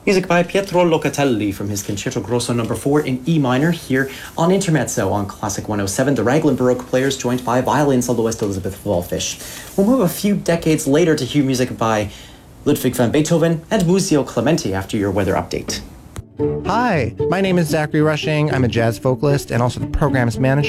Music by Pietro Locatelli from his Concerto Grosso No. 4 in E minor here on Intermezzo on Classic 107. The Raglan Baroque players joined by violin soloist Elizabeth Wallfisch. We'll move a few decades later to hear music by Ludwig van Beethoven and Muzio Clementi after your weather update. Hi, my name is Zachary Rushing. I'm a jazz vocalist and also the program's manager